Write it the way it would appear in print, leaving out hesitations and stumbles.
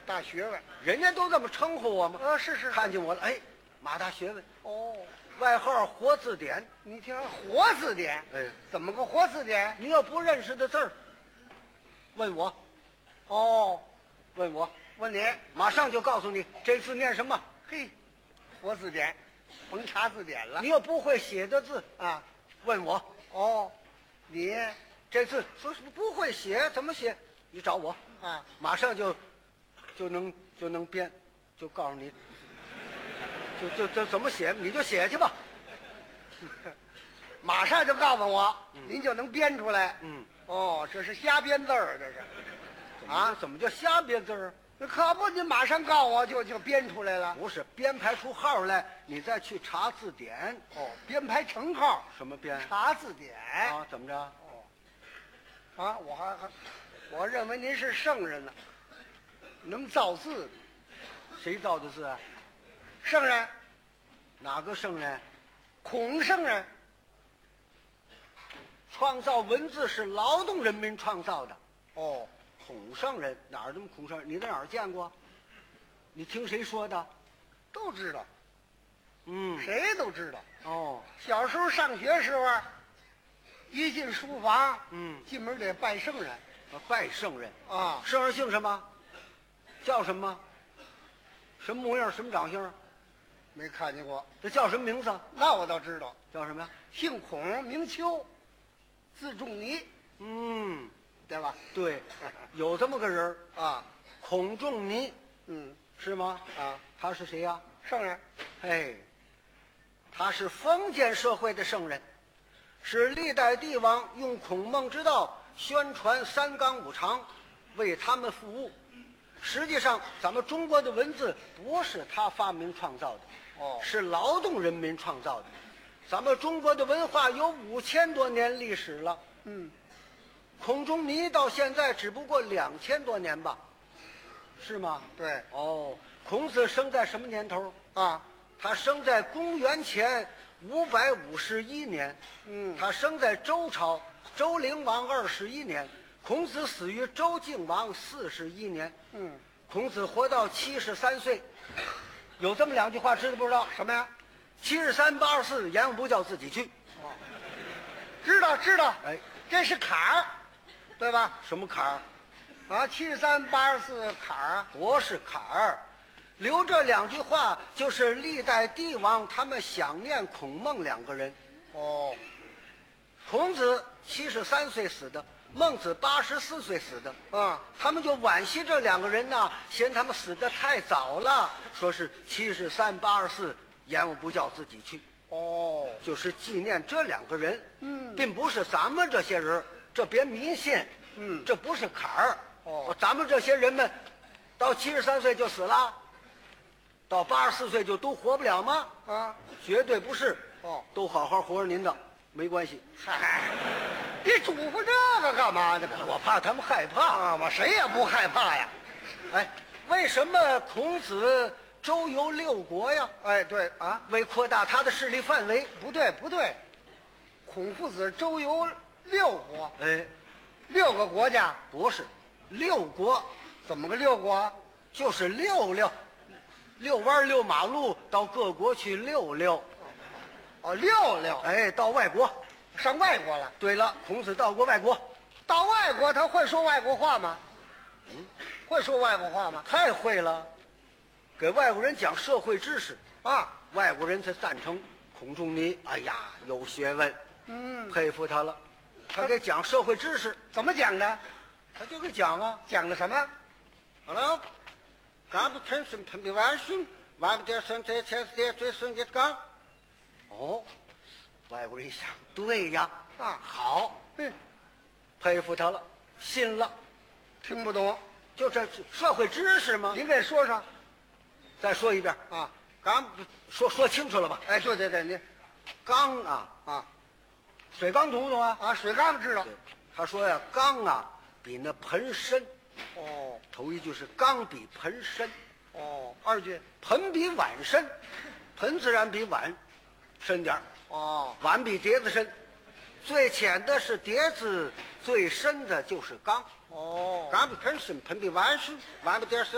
大学问。 人家都这么称呼我吗？ 是是。 看见我了，哎，马大学问， 哦， 外号活字典。 你听活字典？ 哎， 怎么个活字典？ 你要不认识的字儿，问我， 哦， 问我， 问你， 马上就告诉你这字念什么。 嘿，活字典，甭查字典了。 你要不会写的字啊， 问我。 哦，你这字不会写，怎么写？你找我啊， 马上就能编，就告诉你，就怎么写，你就写去吧。 马上就告诉我，您就能编出来。 嗯， 哦，这是瞎编字儿，这是。 啊，怎么叫瞎编字儿？ 那可不，你马上告我就编出来了。 不是编排出号来，你再去查字典。 哦，编排成号。 什么编？ 查字典。 啊，怎么着？ 哦，啊，我认为您是圣人呢，能造字。 谁造的字啊？ 圣人。 哪个圣人？ 孔圣人。 创造文字是劳动人民创造的。 哦， 孔圣人哪儿这么孔圣人？你在哪儿见过？你听谁说的？ 都知道。 嗯， 谁都知道。 哦， 小时候上学时候，一进书房，进门得拜圣人。 拜圣人啊， 圣人姓什么？叫什么？什么模样？什么长相？ 没看见过。 这叫什么名字？ 那我倒知道， 叫什么呀？ 姓孔，名丘，字仲尼。 嗯， 对吧？ 对，有这么个人啊， 孔仲尼。是吗？ 啊， 他是谁呀？ 圣人。 哎，他是封建社会的圣人，是历代帝王用孔孟之道宣传三纲五常，为他们服务。实际上，咱们中国的文字不是他发明创造的，是劳动人民创造的。咱们中国的文化有5000多年历史了，孔仲尼到现在只不过2000多年吧，是吗？ 对。 哦，孔子生在什么年头啊？ 他生在公元前551年。他生在周朝周灵王21年。孔子死于周敬王41年。孔子活到73岁。有这么两句话，知道不知道？ 什么呀 ？73、84，阎王不叫自己去。 知道知道。 哎， 这是坎儿，对吧？ 什么坎儿？ 啊，73、84坎儿。 不是坎儿。留这两句话，就是历代帝王他们想念孔孟两个人。孔子73岁死的，孟子84岁死的。他们就惋惜这两个人呢，嫌他们死得太早了，说是73、84，阎王不叫自己去。就是纪念这两个人。并不是咱们这些人，这别迷信。这不是坎儿。咱们这些人们，到73岁就死了。到84岁就都活不了吗？绝对不是。都好好活着您的，没关系。 嗨，你嘱咐这个干嘛呢？ 我怕他们害怕。 我谁也不害怕呀。 哎，为什么孔子周游6国呀？ 哎，对啊， 为扩大他的势力范围。 不对不对，孔夫子周游6国。 哎 ，6个国家。 不是6国。 怎么个6国？ 就是溜弯溜马路，到各国去溜溜。 溜溜。 哎，到外国， 上外国了。 对了，孔子到过外国。 到外国他会说外国话吗？会说外国话吗？ 太会了，给外国人讲社会知识啊， 外国人才赞成孔仲尼。哎呀，有学问，佩服他了。他给讲社会知识， 怎么讲的？ 他就给讲啊， 讲了什么？ 好了，刚不腾身腾比万顺，万不得生这才是得最生的刚。外国人一想，对呀，好，佩服他了，信了。 听不懂， 就这社会知识吗？ 您给说说， 再说一遍啊！ 刚说清楚了吧？ 哎，对对对，您缸水缸懂不懂啊？ 水缸知道。 他说呀，缸比那盆深。头一句是缸比盆深。 二句盆比碗深，盆自然比碗深点儿。碗比碟子深，最浅的是碟子，最深的就是缸。缸比盆深，盆比碗深，碗比碟深。